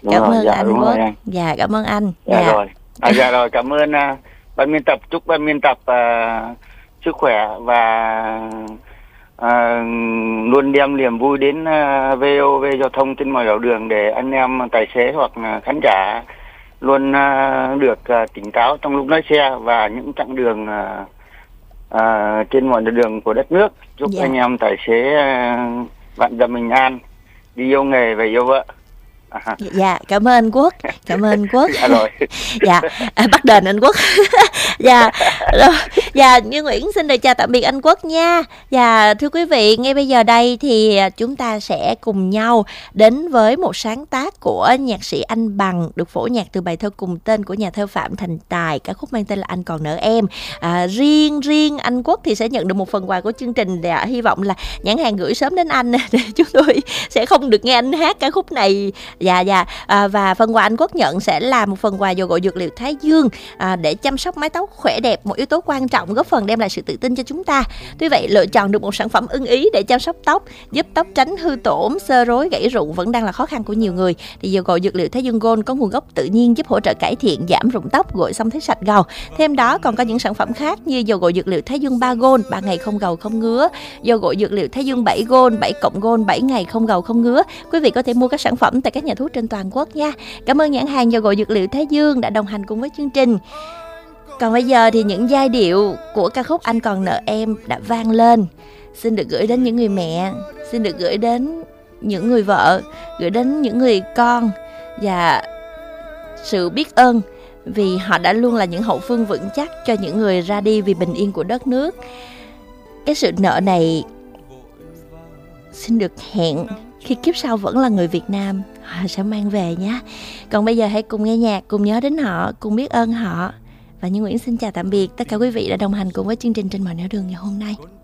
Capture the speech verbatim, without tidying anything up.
Đúng Cảm rồi, ơn dạ anh đúng Quốc. rồi anh. Dạ, cảm ơn anh. Dạ Dạ. rồi. À, dạ rồi, cảm ơn uh, ban biên tập, chúc ban biên tập uh, sức khỏe và uh, luôn đem niềm vui đến uh, vê o vê Giao thông trên mọi nẻo đường, để anh em tài xế hoặc uh, khán giả luôn uh, được uh, tỉnh táo trong lúc lái xe và những chặng đường uh, uh, trên mọi nẻo đường của đất nước. Chúc Dạ. anh em tài xế uh, vạn dặm bình an, đi yêu nghề và yêu vợ. À. Dạ, cảm ơn anh Quốc. Cảm ơn anh Quốc. Dạ rồi. Dạ, à, bắt đền anh Quốc. Dạ, rồi. Dạ, Như Nguyễn xin được chào tạm biệt anh Quốc nha. Dạ, thưa quý vị, ngay bây giờ đây thì chúng ta sẽ cùng nhau đến với một sáng tác của nhạc sĩ Anh Bằng, được phổ nhạc từ bài thơ cùng tên của nhà thơ Phạm Thành Tài, ca khúc mang tên là Anh Còn Nợ Em. À, riêng riêng anh Quốc thì sẽ nhận được một phần quà của chương trình, để hy vọng là nhãn hàng gửi sớm đến anh, để chúng tôi sẽ không được nghe anh hát ca khúc này. Dạ, dạ, à, và phần quà anh Quốc nhận sẽ là một phần quà dầu gội dược liệu Thái Dương, à, để chăm sóc mái tóc khỏe đẹp, một yếu tố quan trọng góp phần đem lại sự tự tin cho chúng ta. Tuy vậy, lựa chọn được một sản phẩm ưng ý để chăm sóc tóc, giúp tóc tránh hư tổn, xơ rối, gãy rụng vẫn đang là khó khăn của nhiều người, thì dầu gội dược liệu Thái Dương Gold có nguồn gốc tự nhiên, giúp hỗ trợ cải thiện, giảm rụng tóc, gội xong thấy sạch gầu. Thêm đó còn có những sản phẩm khác như dầu gội dược liệu Thái Dương ba Gold, ba ngày không gầu không ngứa, dầu gội dược liệu Thái Dương bảy Gold, bảy cộng Gold, bảy ngày không gầu không ngứa. Quý vị có thể mua các sản phẩm tại các nhà thuốc trên toàn quốc nha. Cảm ơn nhãn hàng dầu gội dược liệu Thái Dương đã đồng hành cùng với chương trình. Còn bây giờ thì những giai điệu của ca khúc Anh Còn Nợ Em đã vang lên. Xin được gửi đến những người mẹ, xin được gửi đến những người vợ, gửi đến những người con, và sự biết ơn vì họ đã luôn là những hậu phương vững chắc cho những người ra đi vì bình yên của đất nước. Cái sự nợ này xin được hẹn khi kiếp sau vẫn là người Việt Nam, họ sẽ mang về nhé. Còn bây giờ hãy cùng nghe nhạc, cùng nhớ đến họ, cùng biết ơn họ. Và Như Nguyễn xin chào tạm biệt tất cả quý vị đã đồng hành cùng với chương trình Trên Mọi Nẻo Đường ngày hôm nay.